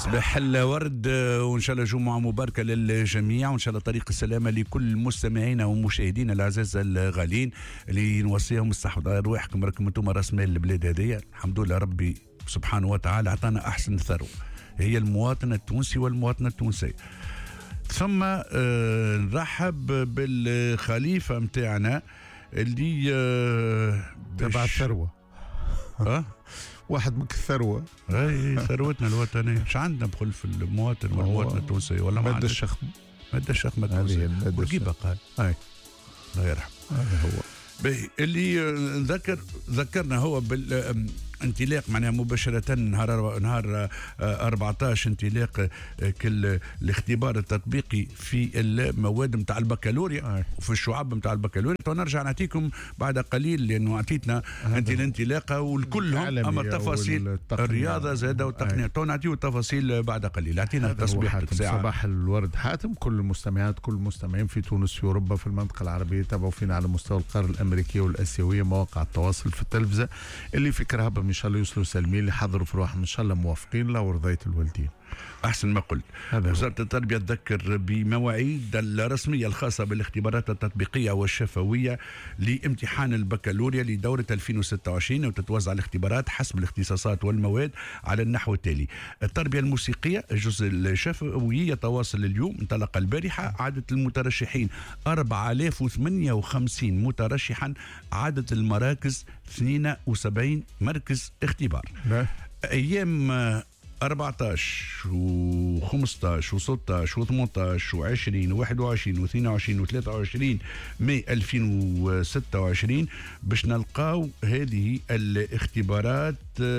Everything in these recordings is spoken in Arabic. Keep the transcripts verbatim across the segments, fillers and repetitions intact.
صباح الورد، وان شاء الله جمعه مباركه للجميع، وان شاء الله طريق السلامه لكل مستمعينا ومشاهدينا الاعزاء الغاليين اللي نوصيهم استحضار ارواحكم، راكم انتم راس مال البلاد هذه. الحمد لله ربي سبحانه وتعالى اعطانا احسن ثروه هي المواطن التونسي والمواطنه التونسيه. ثم آه نرحب بالخليفه متاعنا اللي آه تبع الثروه. اه واحد من الثروه. اي ثروتنا الوطنيه. ايش عندنا بخل في المواطن والمواطنه التونسيه ولا ما مادة الشخم. مادة الشخم التونسيه. ورقيبه قال. اي الله يرحمه. هذا هو. اللي ذكر ذكرنا هو بالانطلاق معناها مباشرة نهار نهار أربعطاش انطلاق كل الاختبار التطبيقي في المواد نتاع البكالوريا وفي الشعب نتاع البكالوريا. ونرجع نعطيكم بعد قليل لأنه أعطيتنا أنت الانطلاقة والكلهم أما التفاصيل الرياضة زادة والتقنية. تو نعطيه التفاصيل بعد قليل. أعطينا التصبيح ساعة. صباح الورد حاتم. كل المستمعات كل المستمعين في تونس في أوروبا في المنطقة العربية تابعوا فينا على مستوى القارة الأمريكية والآسيوية، مواقع التواصل في التلفزة اللي في كرهبة ان شاء الله يوصلوا سالمين، اللي حضروا في رواحهم ان شاء الله موافقين لا ورضاية الوالدين. احسن ما قلت. وزارة التربية تذكر بمواعيد الرسمية الخاصة بالاختبارات التطبيقية والشفوية لامتحان البكالوريا لدورة ألفين وستة وعشرين، وتتوزع الاختبارات حسب الاختصاصات والمواد على النحو التالي: التربية الموسيقية الجزء الشفوي يتواصل اليوم، انطلق البارحة. عدد المترشحين أربعة آلاف وثمانية وخمسين مترشحا، عدد المراكز اثنين وسبعين مركز اختبار. لا. أيام أربعطاش وخمسطاش وستطاش وثمنطاش وعشرين وواحد وعشرين واثنين وعشرين وثلاثة وعشرين ماي ألفين وستة وعشرين باش نلقاو هذه الاختبارات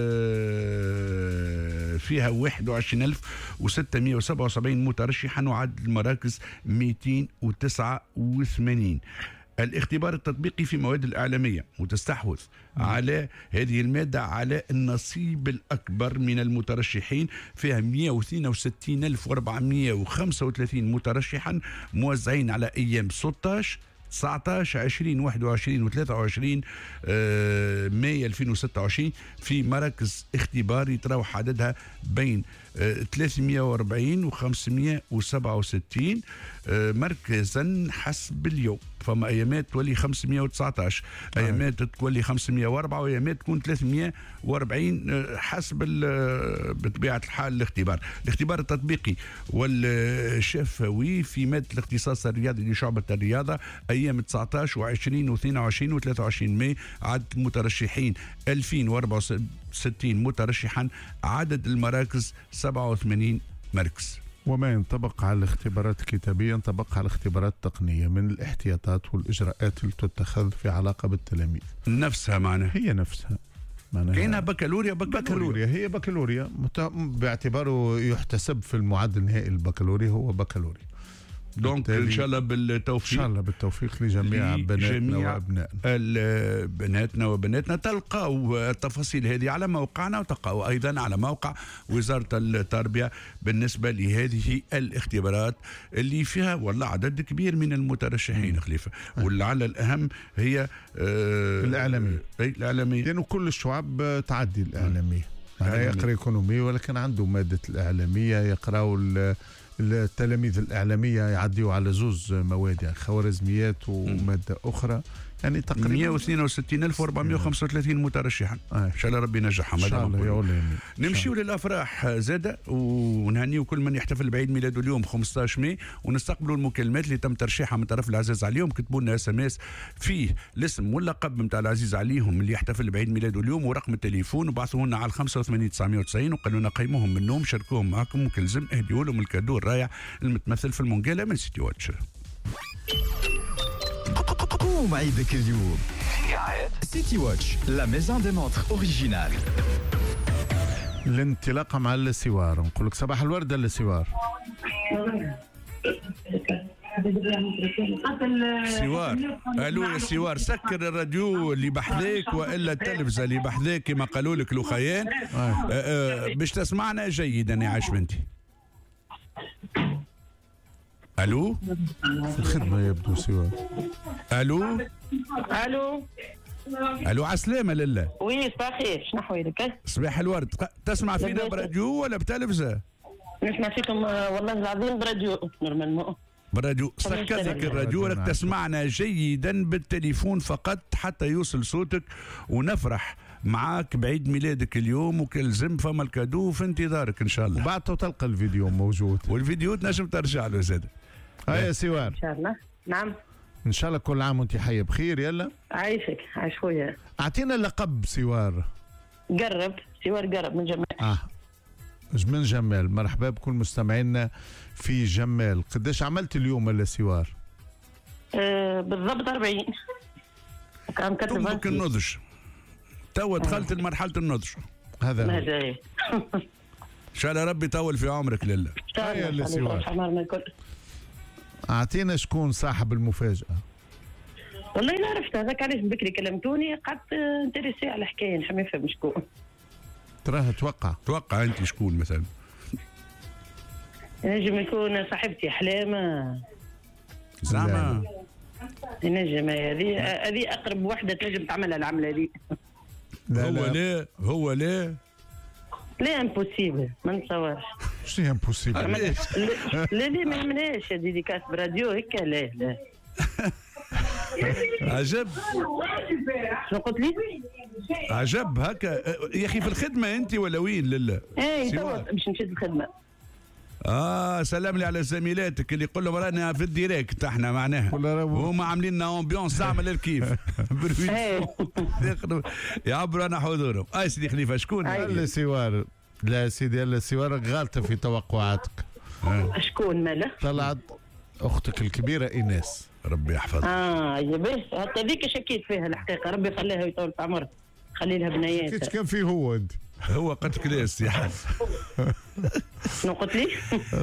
فيها واحد وعشرين ألف وستمائة وسبعة وسبعين مترشحا، وعدد المراكز مئتين وتسعة وثمانين. الاختبار التطبيقي في مواد الإعلامية وتستحوذ على هذه المادة على النصيب الأكبر من المترشحين، فيها مئة واثنين وستين ألف وأربعمائة وخمسة وثلاثين مترشحا موزعين على أيام ستطاش تسعطاش عشرين واحد وعشرين وثلاثة وعشرين آه ماي ألفين وستة وعشرين في مراكز اختبار يتراوح عددها بين آه ثلاثمائة وأربعين وخمسمائة وسبعة وستين آه مركزا حسب اليوم. فما ايامات تولي خمسمائة وتسعطاش، ايامات تولي خمسمائة وأربعة، وايامات تكون ثلاثمائة وأربعين حسب بطبيعه الحال الاختبار. الاختبار التطبيقي والشفوي في ماده الاختصاص الرياضي لشعبه الرياضه ايام تسعطاش وعشرين واثنين وعشرين وثلاثة وعشرين ماي، عدد المترشحين ألفين وأربعة وستين مترشحا، عدد المراكز سبعة وثمانين مركز. وما ينطبق على الاختبارات الكتابية ينطبق على الاختبارات التقنية من الاحتياطات والإجراءات اللي تتخذ في علاقة بالتلاميذ. نفسها معناها هي نفسها معناها كاينها بكالوريا بكالوريا, بكالوريا هي بكالوريا باعتباره يحتسب في المعدل النهائي البكالوريا هو بكالوريا. دونك ان شاء الله بالتوفيق، ان شاء الله بالتوفيق لجميع بناتنا وابنائنا. بناتنا وبناتنا تلقاو التفاصيل هذه على موقعنا، وتلقاو ايضا على موقع وزاره التربيه بالنسبه لهذه الاختبارات اللي فيها والله عدد كبير من المترشحين خليفه. ولعل الاهم هي آه الاعلاميه. اي الاعلاميه، لانه كل الشعب تعدي الاعلاميه. يعني يقرا ايكونومي ولكن عنده ماده الاعلاميه، يقراوا التلاميذ الإعلامية يعديوا على زوز مواد، يعني خوارزميات ومادة أخرى، يعني تقريبا مئة واثنين وستين ألف وأربعمائة وخمسة وثلاثين مترشحا. إن شاء الله ربي ينجحهم. إن شاء الله يا ولي. نمشيو للأفراح زادة ونهنيو كل من يحتفل بعيد ميلاده اليوم خمسطاش ماي، ونستقبلوا المكالمات اللي تم ترشيحها من طرف العزيز عليهم. كتبوا لنا اس ام اس فيه الاسم واللقب نتاع العزيز عليهم اللي يحتفل بعيد ميلاده اليوم ورقم التليفون، وبعثوه لنا على خمسة وثمانين تسعمائة وتسعين وقالوا لنا قيموهم منهم شاركوهم معكم وكلزم اهديوا لهم الكادو الرائع المتمثل في المونجالة من سيتي واتش. قوم عيدك اليوم سيتي واتش لا ميزون دي مونتر اوريجينال. الانطلاقه مع السوار. نقول لك صباح الورد السوار. سوار الو يا سوار، سكر الراديو اللي بحذاك والا التلفزه اللي بحذاك كما قالوا لك الاخيان باش تسمعنا جيدا يا عاش بنتي. الو في الخدمه يبدو سوار. الو الو الو عسلامة لله. وي صباح الخير، شنو احوالك؟ صباح الورد. تسمع فينا براديو ولا بتلفزة؟ نسمع فيكم والله العظيم براديو نورمالمون. براديو صح كذلك الراديو راك تسمعنا جيدا بالتليفون فقط حتى يوصل صوتك ونفرح معاك بعيد ميلادك اليوم وكلزم فما الكادو في انتظارك ان شاء الله. وبعد تلقى الفيديو موجود والفيديو تنجم ترجع له زاد. هيا سوار ان شاء الله. نعم ان شاء الله كل عام وانت حيه بخير. يلا عايشك عايش خويا. اعطينا لقب سوار. قرب سوار قرب من جمال. اه من جمال. مرحبا بكل مستمعينا في جمال. قداش عملت اليوم ولا سوار؟ آه بالضبط أربعين. كان كتب تمك النضج توا دخلت لمرحله النضج. هذا ما هو. جاي. ان شاء الله ربي يطول في عمرك لله. هيا اللي سوار. الكل. اعطينا شكون صاحب المفاجاه. والله لا عرفت هذاك علاش بكري كلمتوني قعدت انتريسي على حكايه نحب نفهم شكون. تراه توقع توقع انت شكون مثلا؟ ينجم يكون صاحبتي احلام. زعما ينجم هذه هذه اقرب وحده تنجم تعملها العمله هذه. لا هو لا لا هو لا لا امبوسيبل ما نتصورش. شنو امبوسيبل؟ لا لا لا ما يمناش ديديكاس براديو هيك لا لا. عجب شنو قلت لي؟ عجب هكا يا اخي في الخدمه انت ولا وين لله؟ اي سوا. تو باش نشد الخدمه. اه سلام لي على زميلاتك اللي يقول لهم رانا في الديريكت احنا معناها وهما عاملين لنا امبيونس تعمل الكيف يعبروا انا حضورهم. اي سيدي خليفه شكون؟ لا سوار. لا سيدي لا سوار غالطه في توقعاتك. شكون ماله؟ طلعت اختك الكبيره ايناس. ربي يحفظها. اه يا بس حتى ذيك شكيت فيها الحقيقه ربي خليها ويطول في عمرها. خلي لها بنيات. كيف كان فيه هو انت؟ هو قد كلاس يا حاج. شنو قلت لي؟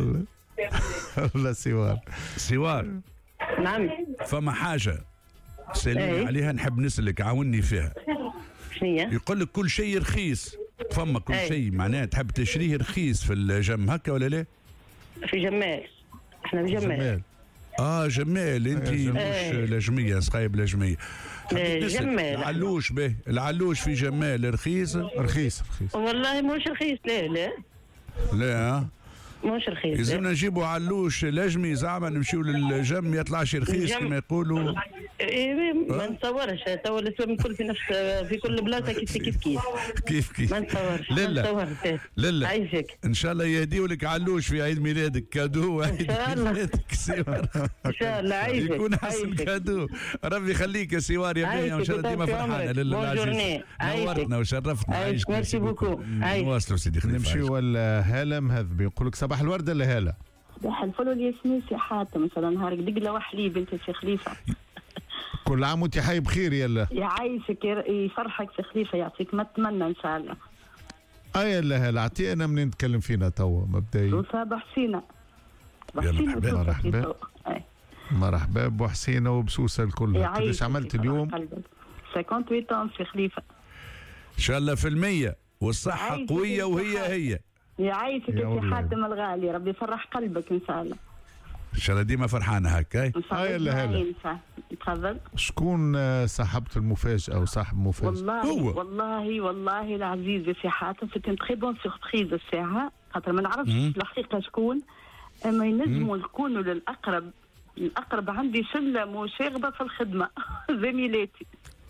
لا سوار. سوار نعم فما حاجه سالوني ايه؟ عليها نحب نسالك عاوني فيها. شنية؟ يقول لك كل شيء رخيص فما كل ايه؟ شيء معناها تحب تشريه رخيص في الجم هكا ولا لا؟ في جمال. احنا في جمال. جمال. اه جمال انت مش ايه. لجميه صخايب لجميه. ايه جمال. العلوش به العلوش في جمال رخيص. رخيص رخيص. والله مش رخيص لا لا لا مش رخيص. يلزمنا نجيبوا علوش لجمي زعما نمشيو للجم يطلعش رخيص كما يقولوا. ايه ما نتصورش تو الاسباب الكل في نفس في كل بلاصه كيف كيف كيف كيف كيف ما نتصورش. ما لله نتصورش. لله عايشك ان شاء الله يهديوا لك علوش في عيد ميلادك كادو عيد إن شاء الله. ميلادك سوار. ان شاء الله عايشك. يكون احسن عايشك. كادو. ربي يخليك يا سوار يا بني وان شاء الله ديما فرحانه لله العزيز. نورتنا وشرفتنا. عايشك ميرسي بوكو. نواصلوا سيدي خليفه. نمشيو ولا مهذب يقول لك صباح الورده لهاله. صباح الفل والياسمين سي حاتم مثلا نهارك دقله وحليب انت سي خليفه. كل عام وانت حي بخير. يلا يعيشك يفرحك سي خليفه يعطيك ما تتمنى ان شاء الله. اه يلا هلا اعطينا منين نتكلم فينا توا مبدئيا. وصابة حسينه. يا مرحبا. مرحبا. مرحبا بحسينه وبسوسه الكل. قداش عملت اليوم؟ ثمانية وثمانين سي خليفه. ان شاء الله في المية والصحه قويه وهي هي. يعيشك يا سي حاتم الغالي ربي يفرح قلبك ان شاء الله. ان شاء الله ديما فرحانه هكا. ان شاء الله. يلا هلا. تفضل. شكون صاحبة المفاجأة أو صاحب المفاجأة؟ والله هو. والله والله العزيز يا سي حاتم سيت ان تري بون سوربريز الساعه خاطر ما نعرفش الحقيقه شكون اما ينجموا يكونوا للاقرب الاقرب عندي شله مشاغبه في الخدمه زميلاتي.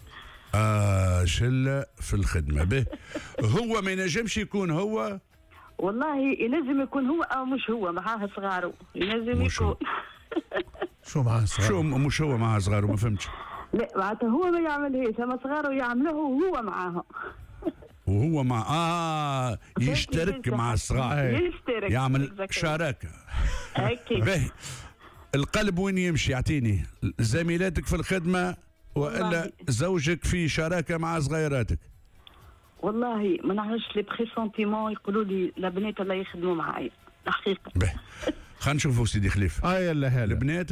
آه شلة في الخدمة به. هو ما ينجمش يكون هو. والله ينجم يكون هو أو مش هو معاه صغاره ينجم مش هو. يكون. شو معاه صغار؟ شو مش هو معاه صغار ما فهمتش. لا معناتها هو ما يعملهاش اما صغاره يعملوه وهو معاهم. وهو مع اه يشترك مع الصغار يشترك يعمل شراكة. أكيد. به القلب وين يمشي يعطيني زميلاتك في الخدمة وإلا زوجك في شراكة مع صغيراتك؟ والله ما نعرفش لي بريسونتيمون يقولوا لي البنات اللي يخدموا معايا الحقيقه. به خلينا نشوفوا سيدي خليفه. اه يلا هلا البنات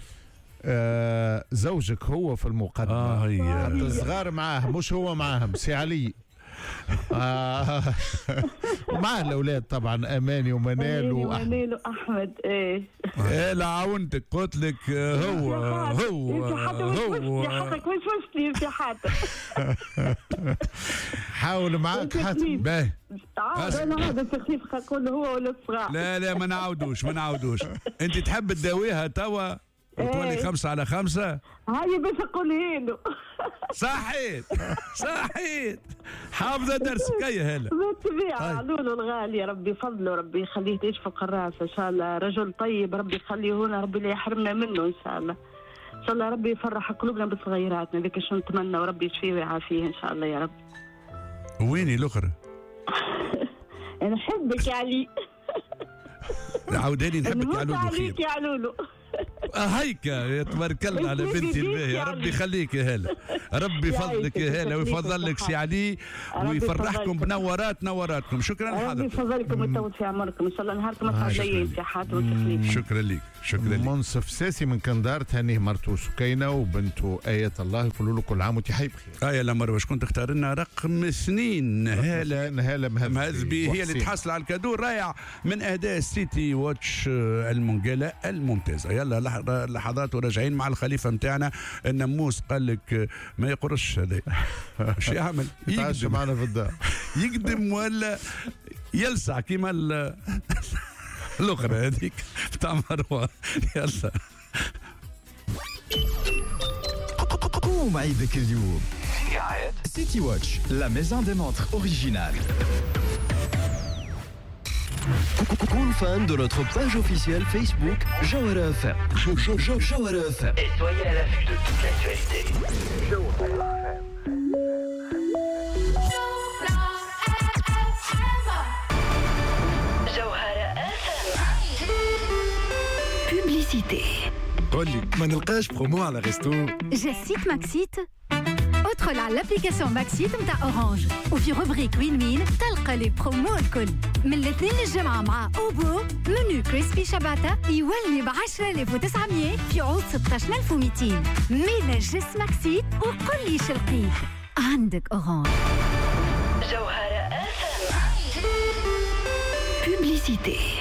آه زوجك هو في المقدمة. اه هي حتى الصغار معاه مش هو معاهم سي علي. آه ومعاه الاولاد طبعا اماني ومنال واحمد. ومنال واحمد ايه. ايه لا عاونتك قلت لك هو هو هو حقك مش وشتي في حاتم. حاول معاك حاتم. باهي انا هذا التخفيف نقول هو ولا الصغار. لا لا ما نعاودوش ما نعاودوش. انت تحب تداويها توا وتولي خمسة على خمسة؟ هاي باش نقولها له. صحيت صحيت حافظة درسك يا هلا. بالطبيعة علولو الغالي ربي يفضله ربي يخليه يشفق الراس إن شاء الله، رجل طيب ربي يخليه هنا ربي لا يحرمنا منه إن شاء الله. إن شاء الله ربي يفرح قلوبنا بصغيراتنا ذيك شو نتمنى وربي يشفيه ويعافيه إن شاء الله يا رب. ويني الأخرى؟ أنا أحبك يا علي. عاوداني نحبك يا علولو. عليك يا علولو. هيك تبارك الله على بنتي الباهية ربي يخليك يا هلا. ربي يفضلك يا هلا ويفضل لك سي علي ويفرحكم بنورات نوراتكم. شكرا لحضرتك. ربي يفضلكم ويطول في عمركم ان شاء الله نهاركم اسعد في حياتكم وتخليكم. شكرا لك شكرا لك. منصف ساسي من كندار تهنيه مرته سكينه وبنته آية الله يقولوا له كل عام وانت حي بخير. آية لا مروه شكون تختار لنا رقم اثنين؟ هالة هالة مهذبي هي اللي تحصل على الكادو الرائع من اهداء سيتي واتش المنقله الممتازه. يلا لحظات وراجعين مع الخليفه نتاعنا النموس قال لك ما يقرش هذا ايش يعمل؟ يقدم معنا في الدار يقدم ولا يلسع كيما الاخرى هذيك بتاع مروه. يلا قوم عيدك اليوم سيتي واتش لا ميزون دي مونتر اوريجينال. كون فان de notre page officielle Facebook Jawara F M. Jawara F M. Et soyez à l'affût de toute l'actualité. Jawara F M. Jawara F M. Publicité. قولي ما نلقاش برومو على غيستو. جسيت ماكسيت. ادخل على الابليكاسيون ماكسيت متاع اورانج وفي روبريك وين وين تلقى لي برومو الكل من الاثنين للجمعة مع اوبو. منو كريسبي شباتا يولي ب عشرة آلاف وتسعمية في عوض ستة عشر ألف ومئتين. مينا جس ماكسيت وقل لي شلقيه عندك اورانج. جوهرة اف ام. بوبليسيتي.